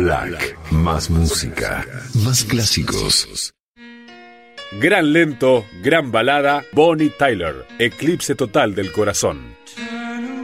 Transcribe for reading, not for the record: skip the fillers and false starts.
Black, más música, más clásicos. Gran lento, gran balada, Bonnie Tyler, Eclipse total del corazón.